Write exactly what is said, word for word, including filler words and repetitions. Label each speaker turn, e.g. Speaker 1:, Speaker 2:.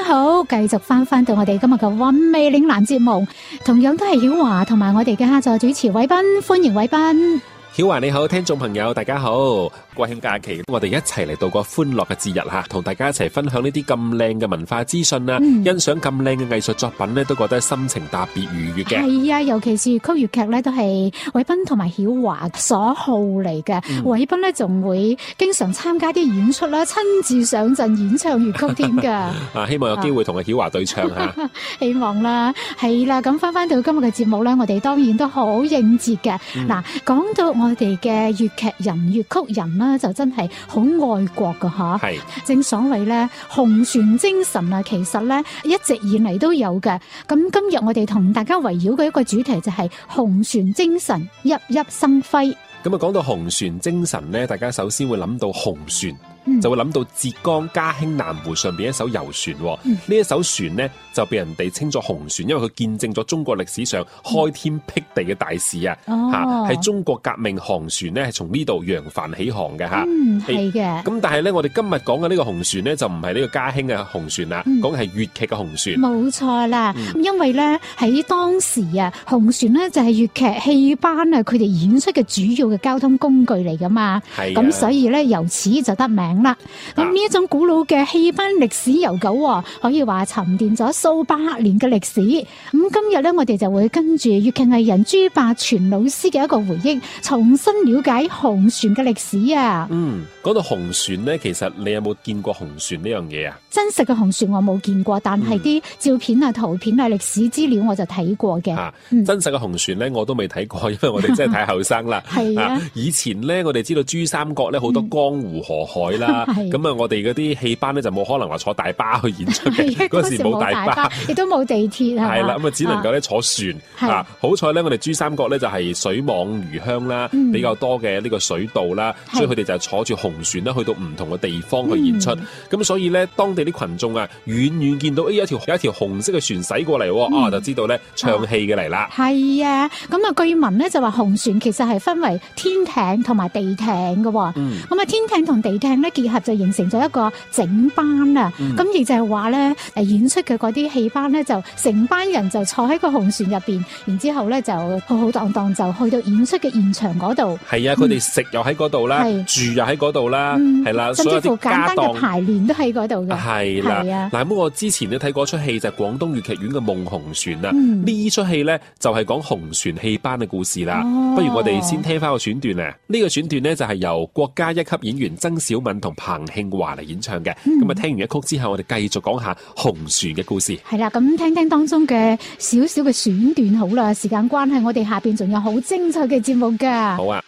Speaker 1: 好，繼續翻翻到我哋今日嘅韻味嶺南節目，同樣都係曉華同埋我哋嘅客座主持偉斌，歡迎偉斌。
Speaker 2: 曉華你好，聽眾朋友大家好。國慶假期，我哋一齊嚟度過歡樂嘅節日吓，同大家一齊分享呢啲咁靚嘅文化資訊啊，嗯、欣賞咁靚嘅藝術作品咧，都覺得心情特別愉悅嘅。係啊，尤其是粵曲粵劇咧，都係偉斌同埋曉華所好嚟嘅。偉斌咧仲會經常參加啲演出啦，親自上陣演唱粵曲添噶。啊，希望有機會同阿曉華對唱吓。希望啦，係啦。咁翻翻到今日嘅節目咧，我哋當然都好應節嘅。嗱、嗯，講到我哋嘅粵劇人、粵曲人啦，就真係好愛國噶吓。係，正所謂咧，紅船精神啊，其實咧一直以嚟都有嘅。咁今日我哋同大家圍繞嘅一個主題就係紅船精神，熠熠生輝。咁啊，講到紅船精神咧，大家首先會諗到紅船。嗯、就會諗到浙江嘉興南湖上邊一艘遊船，呢、嗯、一艘船呢，就被人哋稱作紅船，因為佢見證咗中國歷史上開天闢地嘅大事啊！吓、哦，係中國革命航船呢，係從呢度揚帆起航嘅吓。嗯，係嘅。咁但係呢，我哋今日講嘅呢個紅船呢，就唔係呢個嘉興嘅紅船啦，講嘅係粵劇嘅紅船。冇錯啦，嗯、因為呢，喺當時啊，紅船呢就係粵劇戲班啊，佢哋演出嘅主要嘅交通工具嚟噶嘛。係。咁所以呢，由此就得名啦。咁呢一種古老嘅戲班歷史悠久，可以話沉澱咗數百年嘅歷史。咁今日咧，我哋就會跟住粵劇藝人朱百全老師嘅一個回憶，重新了解紅船嘅歷史啊。嗯，講到紅船咧，其實你有冇見過紅船呢樣嘢啊？真實嘅紅船我冇見過，但係啲照片啊、圖片啊、歷史資料我就睇過嘅。啊，嗯、真實嘅紅船咧，我都未睇過，因為我哋真係太後生啦。係啊，以前咧，我哋知道珠三角咧好多江湖河海啦。嗯咁啊，我哋嗰啲戲班咧就冇可能話坐大巴去演出嘅，嗰時冇大巴，亦都冇地鐵係啦，咁啊只能夠咧坐船啊。好彩咧，我哋珠三角咧就係水網魚鄉啦，嗯、比較多嘅呢個水道啦，所以佢哋就係坐住紅船啦，去到唔同嘅地方去演出。咁、嗯、所以咧，當地啲群眾啊，遠遠見到誒、哎、有一條有一條紅色嘅船駛過嚟，嗯、啊就知道咧唱戲嘅嚟啦。係啊，咁啊據聞咧就話紅船其實係分為天艇同埋地艇嘅。咁啊、嗯、天艇同地艇咧結合就形成咗一個整班啊，咁亦、嗯、就係話咧，誒演出嘅嗰啲戲班咧，就成班人就坐喺個紅船入邊，然之後咧就浩浩蕩蕩就去到演出嘅現場嗰度。係啊，佢哋食又喺嗰度啦，嗯、住又喺嗰度啦，係、嗯、啦，甚至乎簡單嘅排練都喺嗰度嘅。係啦，嗱咁我之前咧睇過出戲就係廣東粵劇院嘅《夢紅船》啦，嗯、呢出戲咧就係講紅船戲班嘅故事啦。哦、不如我哋先聽翻個選段啊！呢、這個選段咧就係由國家一級演員曾小敏同彭慶華嚟演唱嘅。咁啊，聽完一曲之後，我哋繼續講下紅船嘅故事。係啦，咁聽聽當中嘅少少嘅選段好啦。時間關係，我哋下邊仲有好精彩嘅節目噶。好啊。